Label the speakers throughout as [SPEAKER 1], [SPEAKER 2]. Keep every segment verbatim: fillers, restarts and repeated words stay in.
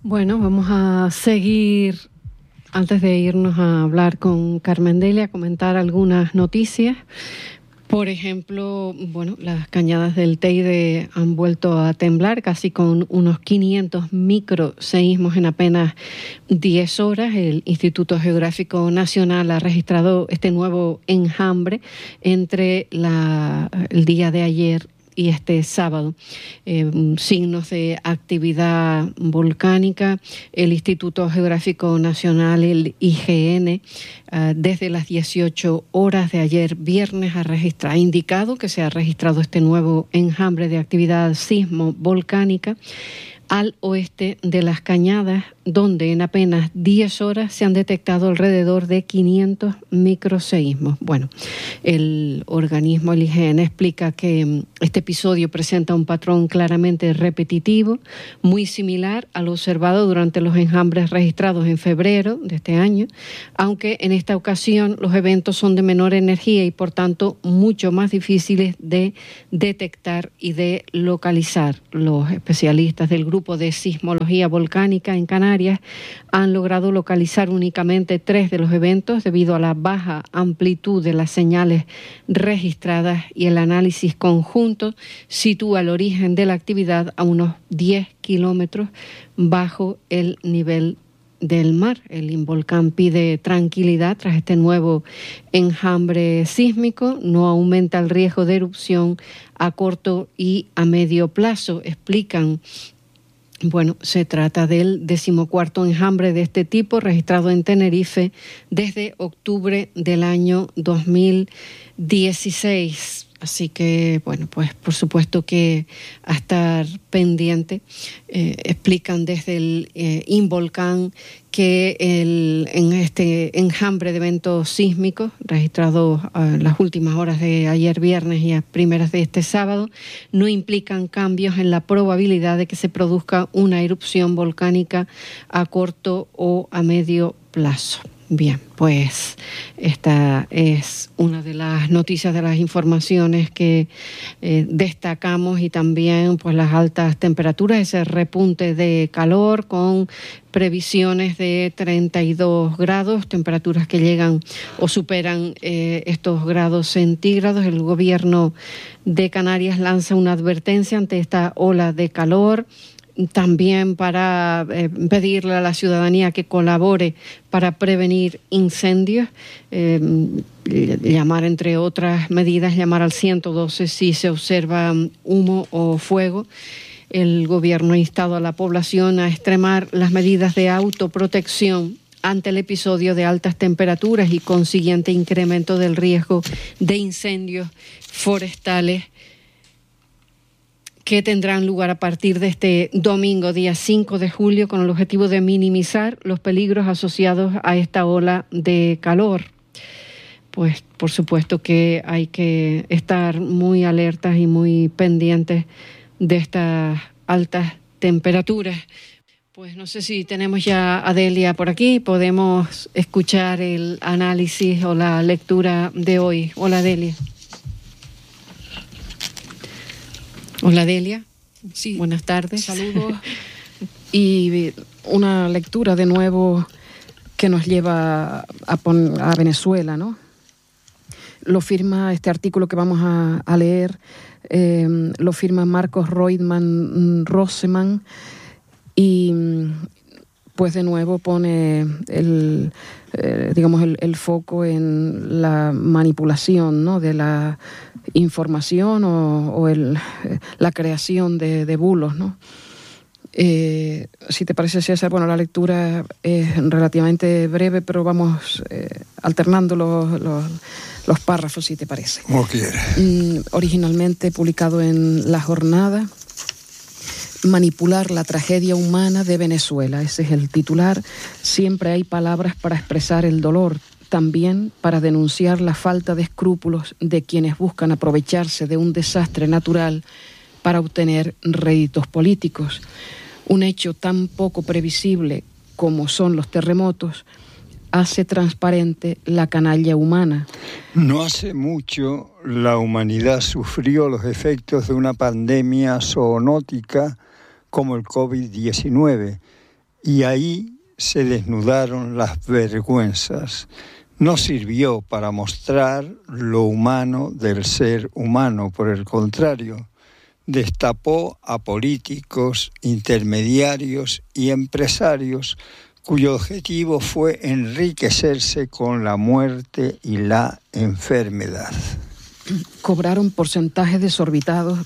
[SPEAKER 1] Bueno, vamos a seguir, antes de irnos a hablar con Carmen Delia, a comentar algunas noticias. Por ejemplo, bueno, las cañadas del Teide han vuelto a temblar casi con unos quinientos microseísmos en apenas diez horas. El Instituto Geográfico Nacional ha registrado este nuevo enjambre entre la, el día de ayer y este sábado. Eh, signos de actividad volcánica. El Instituto Geográfico Nacional, el I G N, uh, desde las dieciocho horas de ayer viernes ha, registrado, ha indicado que se ha registrado este nuevo enjambre de actividad sismo-volcánica al oeste de las Cañadas, donde en apenas diez horas se han detectado alrededor de quinientos microseísmos. Bueno, el organismo, el I G N, explica que este episodio presenta un patrón claramente repetitivo, muy similar al observado durante los enjambres registrados en febrero de este año, aunque en esta ocasión los eventos son de menor energía y por tanto mucho más difíciles de detectar y de localizar. Los especialistas del grupo Grupo de Sismología Volcánica en Canarias han logrado localizar únicamente tres de los eventos debido a la baja amplitud de las señales registradas, y el análisis conjunto sitúa el origen de la actividad a unos diez kilómetros bajo el nivel del mar. El Involcán pide tranquilidad tras este nuevo enjambre sísmico. No aumenta el riesgo de erupción a corto y a medio plazo, explican. Bueno, se trata del decimocuarto enjambre de este tipo registrado en Tenerife desde octubre del año dos mil dieciséis. Así que, bueno, pues por supuesto que a estar pendiente. Eh, explican desde el eh, Involcán que el, en este enjambre de eventos sísmicos registrados en las últimas horas de ayer viernes y a primeras de este sábado no implican cambios en la probabilidad de que se produzca una erupción volcánica a corto o a medio plazo. Bien, pues esta es una de las noticias, de las informaciones que eh, destacamos, y también pues las altas temperaturas, ese repunte de calor con previsiones de treinta y dos grados, temperaturas que llegan o superan eh, estos grados centígrados. El gobierno de Canarias lanza una advertencia ante esta ola de calor, también para eh, pedirle a la ciudadanía que colabore para prevenir incendios, eh, llamar, entre otras medidas, llamar al ciento doce si se observa humo o fuego. El gobierno ha instado a la población a extremar las medidas de autoprotección ante el episodio de altas temperaturas y consiguiente incremento del riesgo de incendios forestales que tendrán lugar a partir de este domingo, día cinco de julio, con el objetivo de minimizar los peligros asociados a esta ola de calor. Pues por supuesto que hay que estar muy alertas y muy pendientes de estas altas temperaturas. Pues no sé si tenemos ya a Delia por aquí, podemos escuchar el análisis o la lectura de hoy. Hola, Delia. Hola, Delia.
[SPEAKER 2] Sí.
[SPEAKER 1] Buenas tardes.
[SPEAKER 2] Saludos. Y una lectura de nuevo que nos lleva a, pon, a Venezuela, ¿no? Lo firma este artículo que vamos a, a leer, eh, lo firma Marcos Reutemann Rosemann, y pues de nuevo pone el, eh, digamos el, el foco en la manipulación, ¿no?, de la información o, o el, eh, la creación de, de bulos, ¿no? Eh, si te parece, César, bueno, la lectura es relativamente breve, pero vamos eh, alternando los, los, los párrafos, si te parece.
[SPEAKER 3] Como quieras.
[SPEAKER 2] Mm, originalmente publicado en La Jornada, Manipular la tragedia humana de Venezuela. Ese es el titular. Siempre hay palabras para expresar el dolor, también para denunciar la falta de escrúpulos de quienes buscan aprovecharse de un desastre natural para obtener réditos políticos. Un hecho tan poco previsible como son los terremotos hace transparente la canalla humana.
[SPEAKER 3] No hace mucho la humanidad sufrió los efectos de una pandemia zoonótica como el COVID diecinueve, y ahí se desnudaron las vergüenzas. No sirvió para mostrar lo humano del ser humano, por el contrario, destapó a políticos, intermediarios y empresarios cuyo objetivo fue enriquecerse con la muerte y la enfermedad.
[SPEAKER 2] Cobraron porcentajes desorbitados,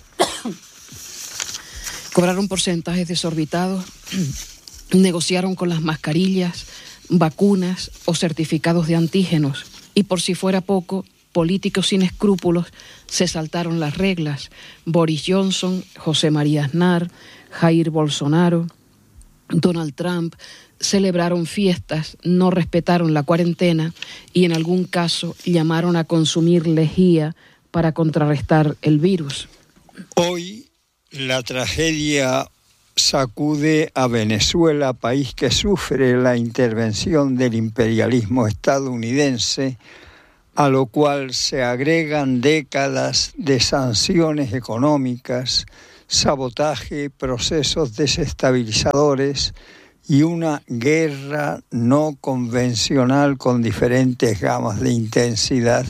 [SPEAKER 2] cobraron porcentajes desorbitados, negociaron con las mascarillas, vacunas o certificados de antígenos, y por si fuera poco, políticos sin escrúpulos se saltaron las reglas. Boris Johnson, José María Aznar, Jair Bolsonaro, Donald Trump celebraron fiestas, no respetaron la cuarentena y en algún caso llamaron a consumir lejía para contrarrestar el virus.
[SPEAKER 3] Hoy la tragedia sacude a Venezuela, país que sufre la intervención del imperialismo estadounidense, a lo cual se agregan décadas de sanciones económicas, sabotaje, procesos desestabilizadores y una guerra no convencional con diferentes gamas de intensidad,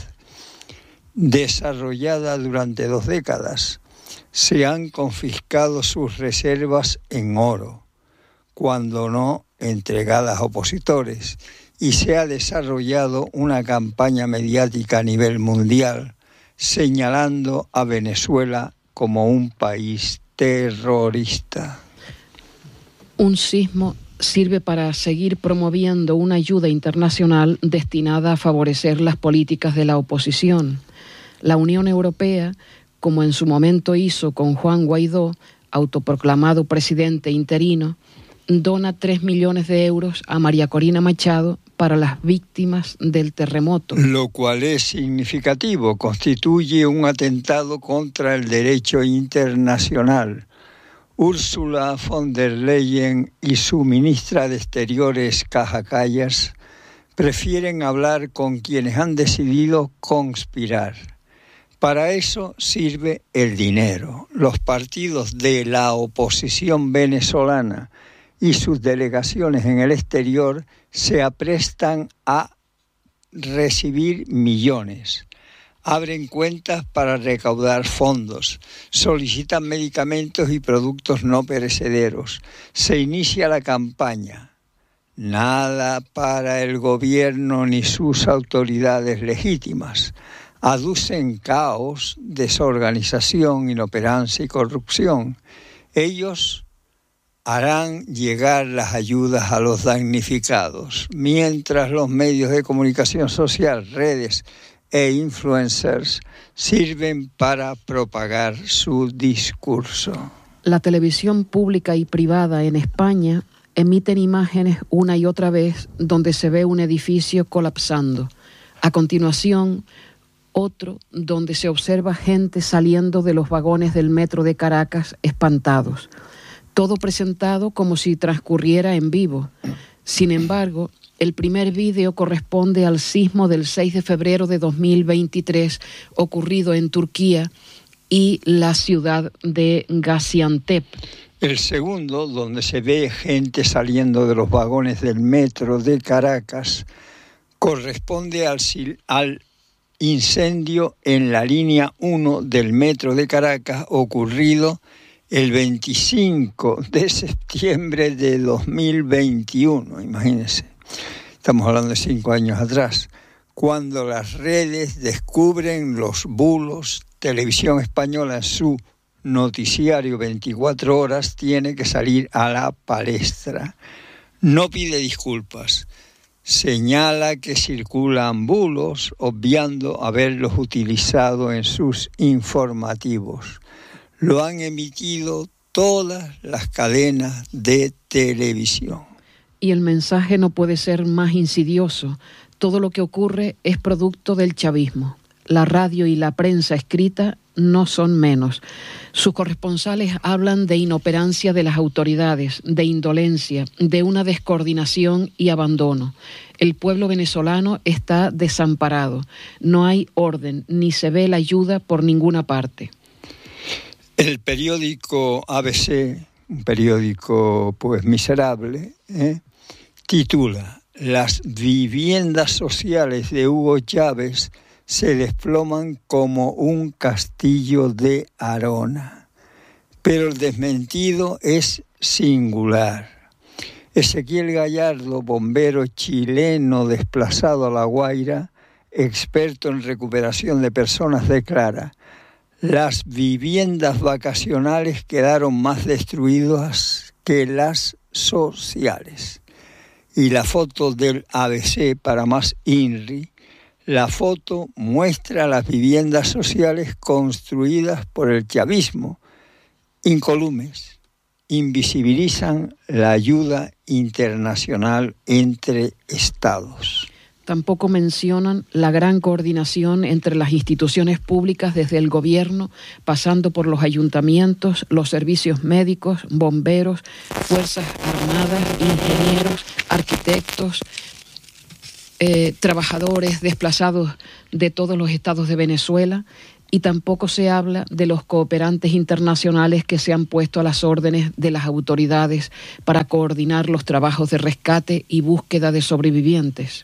[SPEAKER 3] desarrollada durante dos décadas. Se han confiscado sus reservas en oro, cuando no entregadas a opositores, y se ha desarrollado una campaña mediática a nivel mundial señalando a Venezuela como un país terrorista.
[SPEAKER 2] Un sismo sirve para seguir promoviendo una ayuda internacional destinada a favorecer las políticas de la oposición. La Unión Europea, como en su momento hizo con Juan Guaidó, autoproclamado presidente interino, dona tres millones de euros a María Corina Machado para las víctimas del terremoto.
[SPEAKER 3] Lo cual es significativo, constituye un atentado contra el derecho internacional. Ursula von der Leyen y su ministra de Exteriores, Kaja Kallas, prefieren hablar con quienes han decidido conspirar. Para eso sirve el dinero. Los partidos de la oposición venezolana y sus delegaciones en el exterior se aprestan a recibir millones. Abren cuentas para recaudar fondos, solicitan medicamentos y productos no perecederos. Se inicia la campaña. Nada para el gobierno ni sus autoridades legítimas. Aducen caos, desorganización, inoperancia y corrupción. Ellos harán llegar las ayudas a los damnificados, mientras los medios de comunicación social, redes e influencers sirven para propagar su discurso.
[SPEAKER 2] La televisión pública y privada en España emiten imágenes una y otra vez donde se ve un edificio colapsando. A continuación, otro donde se observa gente saliendo de los vagones del metro de Caracas espantados. Todo presentado como si transcurriera en vivo. Sin embargo, el primer vídeo corresponde al sismo del seis de febrero de dos mil veintitrés ocurrido en Turquía y la ciudad de Gaziantep.
[SPEAKER 3] El segundo, donde se ve gente saliendo de los vagones del metro de Caracas, corresponde al, al incendio en la línea uno del metro de Caracas ocurrido el veinticinco de septiembre de dos mil veintiuno, imagínense. Estamos hablando de cinco años atrás, cuando las redes descubren los bulos. Televisión Española en su noticiario veinticuatro horas tiene que salir a la palestra. No pide disculpas, señala que circulan bulos, obviando haberlos utilizado en sus informativos. Lo han emitido todas las cadenas de televisión.
[SPEAKER 2] Y el mensaje no puede ser más insidioso. Todo lo que ocurre es producto del chavismo. La radio y la prensa escrita no son menos. Sus corresponsales hablan de inoperancia de las autoridades, de indolencia, de una descoordinación y abandono. El pueblo venezolano está desamparado. No hay orden, ni se ve la ayuda por ninguna parte.
[SPEAKER 3] El periódico A B C un periódico pues miserable, ¿eh? titula: Las viviendas sociales de Hugo Chávez se desploman como un castillo de arona. Pero el desmentido es singular. Ezequiel Gallardo, bombero chileno desplazado a La Guaira, experto en recuperación de personas, declara: las viviendas vacacionales quedaron más destruidas que las sociales. Y la foto del A B C, para más INRI, la foto muestra las viviendas sociales construidas por el chavismo, incolumes, invisibilizan la ayuda internacional entre estados.
[SPEAKER 2] Tampoco mencionan la gran coordinación entre las instituciones públicas, desde el gobierno, pasando por los ayuntamientos, los servicios médicos, bomberos, fuerzas armadas, ingenieros, arquitectos, eh, trabajadores desplazados de todos los estados de Venezuela. Y tampoco se habla de los cooperantes internacionales que se han puesto a las órdenes de las autoridades para coordinar los trabajos de rescate y búsqueda de sobrevivientes.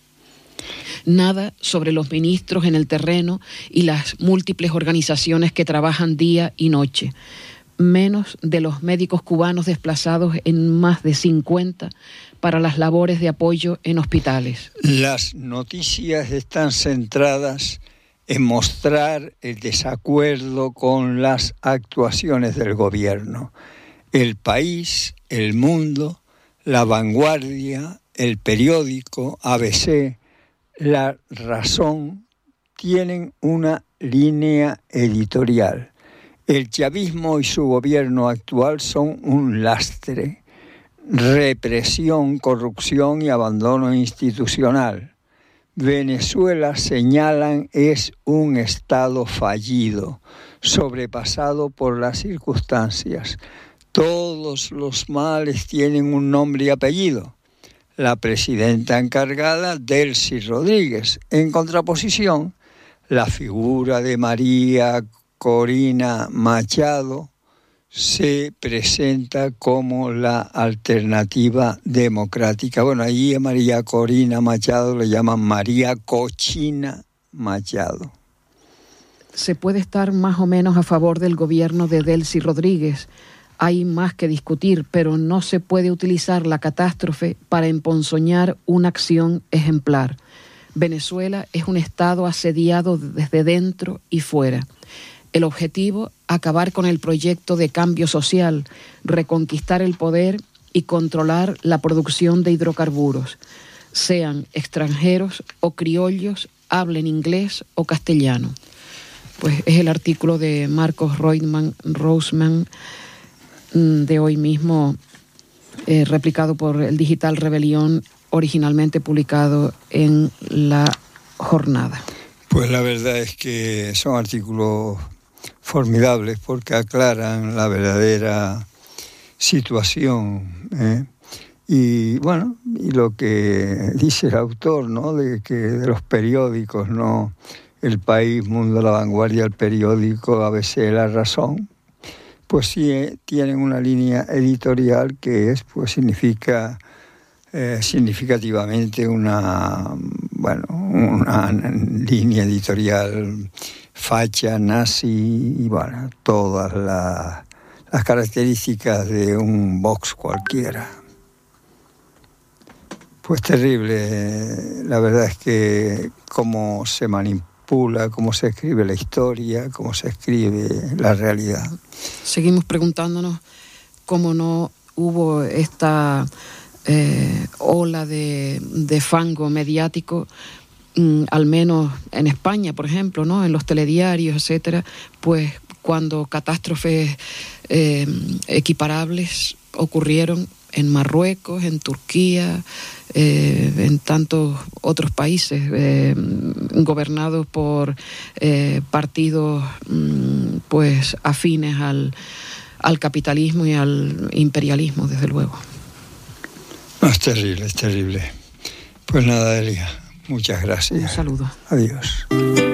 [SPEAKER 2] Nada sobre los ministros en el terreno y las múltiples organizaciones que trabajan día y noche. Menos de los médicos cubanos desplazados en más de cincuenta para las labores de apoyo en hospitales.
[SPEAKER 3] Las noticias están centradas en mostrar el desacuerdo con las actuaciones del gobierno. El País, El Mundo, La Vanguardia, El Periódico, A B C, La Razón tienen una línea editorial. El chavismo y su gobierno actual son un lastre, represión, corrupción y abandono institucional. Venezuela, señalan, es un estado fallido, sobrepasado por las circunstancias. Todos los males tienen un nombre y apellido. La presidenta encargada, Delcy Rodríguez. En contraposición, la figura de María Corina Machado se presenta como la alternativa democrática. Bueno, ahí a María Corina Machado le llaman María Cochina Machado.
[SPEAKER 2] Se puede estar más o menos a favor del gobierno de Delcy Rodríguez. Hay más que discutir, pero no se puede utilizar la catástrofe para emponzoñar una acción ejemplar. Venezuela es un estado asediado desde dentro y fuera. El objetivo, acabar con el proyecto de cambio social, reconquistar el poder y controlar la producción de hidrocarburos, sean extranjeros o criollos, hablen inglés o castellano. Pues es el artículo de Marcos Reutemann Roseman de hoy mismo, eh, replicado por el digital Rebelión, originalmente publicado en La Jornada.
[SPEAKER 3] Pues la verdad es que son artículos formidables porque aclaran la verdadera situación, ¿eh? Y bueno, y lo que dice el autor, ¿no? De que de los periódicos, ¿no? El País, Mundo, La Vanguardia, El Periódico, A B C, La Razón, pues sí eh, tienen una línea editorial que es, pues significa eh, significativamente una, bueno, una línea editorial facha, nazi y bueno, todas la, las características de un Vox cualquiera. Pues terrible, la verdad es que cómo se manipula, cómo se escribe la historia, cómo se escribe la realidad.
[SPEAKER 2] Seguimos preguntándonos cómo no hubo esta eh, ola de, de fango mediático, mm, al menos en España, por ejemplo, ¿no? En los telediarios, etcétera, pues cuando catástrofes eh, equiparables ocurrieron en Marruecos, en Turquía, eh, en tantos otros países eh, gobernados por eh, partidos mm, pues afines al, al capitalismo y al imperialismo, desde luego.
[SPEAKER 3] No, es terrible, es terrible. Pues nada, Elia, muchas gracias.
[SPEAKER 2] Un saludo.
[SPEAKER 3] Adiós.